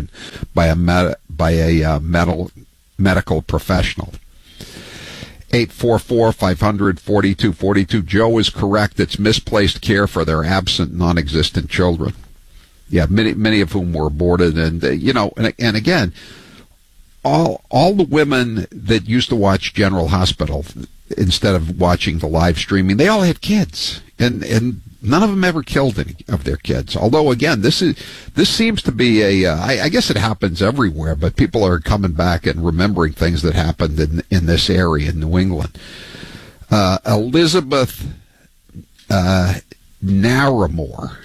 abortion by a medical professional. 844-500-4242. Joe is correct. It's misplaced care for their absent, non-existent children. Yeah, many of whom were aborted, and and again, all the women that used to watch General Hospital instead of watching the live streaming, they all had kids, and none of them ever killed any of their kids. Although, again, this seems to be I guess it happens everywhere, but people are coming back and remembering things that happened in this area in New England. Elizabeth Narramore.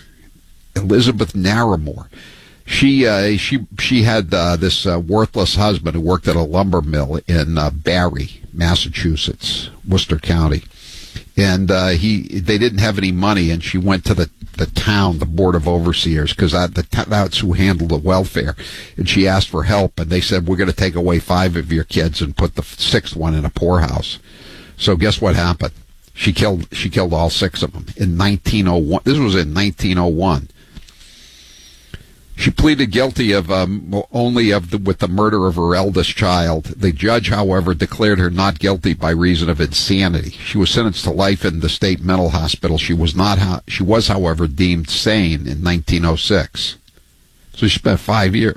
She had this worthless husband who worked at a lumber mill in Barre, Massachusetts, Worcester County, and they didn't have any money, and she went to the town, the Board of Overseers, because that's who handled the welfare, and she asked for help, and they said, we're going to take away 5 of your kids and put the 6th one in a poorhouse. So guess what happened? She killed all 6 of them in 1901. This was in 1901. She pleaded guilty of with the murder of her eldest child. The judge, however, declared her not guilty by reason of insanity. She was sentenced to life in the state mental hospital. She was, however, deemed sane in 1906. So she spent 5 years.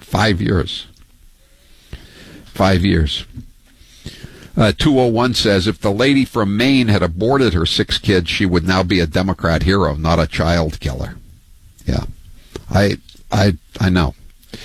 5 years. 201 says, if the lady from Maine had aborted her 6 kids, she would now be a Democrat hero, not a child killer. Yeah. I know.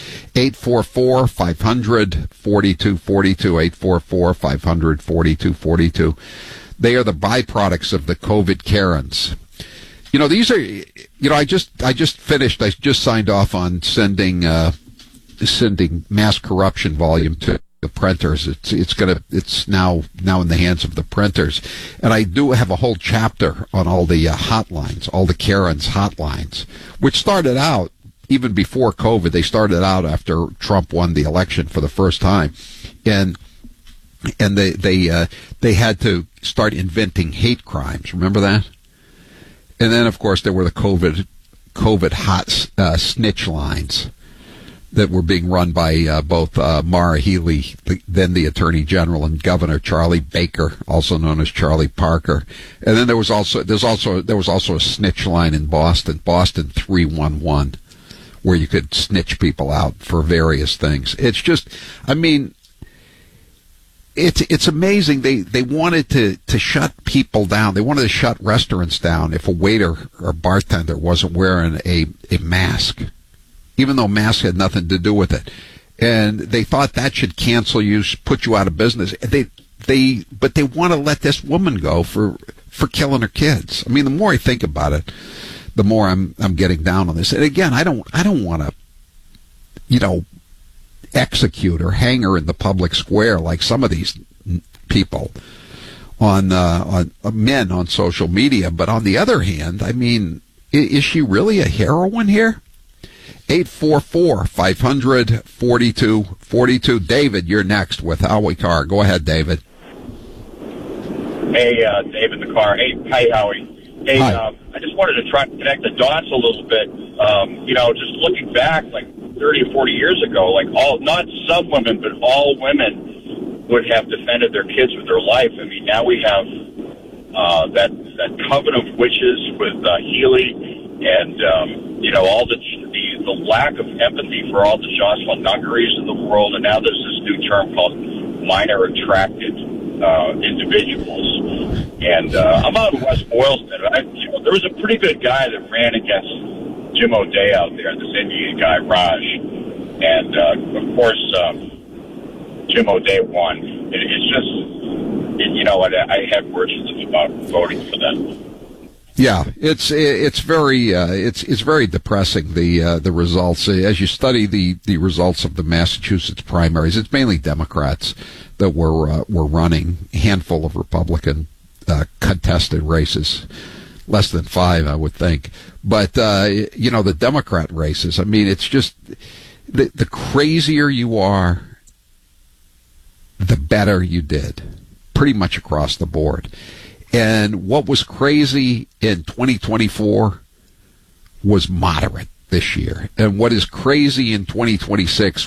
844-500-4242, 844-500-4242. They are the byproducts of the COVID Karens. These are, I just signed off on sending Mass Corruption Volume 2. The printers. It's now in the hands of the printers, and I do have a whole chapter on all the hotlines, all the Karens hotlines, which started out even before COVID. They started out after Trump won the election for the first time, and they had to start inventing hate crimes. Remember that? And then, of course, there were the COVID hot snitch lines that were being run by both Maura Healey, then the Attorney General, and Governor Charlie Baker, also known as Charlie Parker. And then there was also a snitch line in Boston 311, where you could snitch people out for various things. It's just, it's amazing. They wanted to shut people down. They wanted to shut restaurants down if a waiter or bartender wasn't wearing a mask, even though masks had nothing to do with it. And they thought that should cancel you, put you out of business. But they want to let this woman go for killing her kids. The more I think about it, the more I'm getting down on this. And again, I don't want to, execute or hang her in the public square like some of these people on men on social media. But on the other hand, is she really a heroine here? 844-500-4242. David, you're next with Howie Carr. Go ahead, David. Hey, David the Carr. Hey, Howie. Hey, I just wanted to try to connect the dots a little bit. Just looking back, like 30 or 40 years ago, not some women, but all women would have defended their kids with their life. Now we have that coven of witches with Healy and, all the lack of empathy for all the Jocelyn Nungaries in the world. And now there's this new term called minor attracted individuals. And I'm out of West Boylston. There was a pretty good guy that ran against Jim O'Day out there, this Indian guy, Raj. And, of course, Jim O'Day won. It's just, I have words about voting for that. Yeah, it's very depressing, the results. As you study the results of the Massachusetts primaries, it's mainly Democrats that were running, a handful of Republican contested races, less than 5, I would think. But the Democrat races, it's just the crazier you are, the better you did, pretty much across the board. And what was crazy in 2024 was moderate this year. And what is crazy in 2026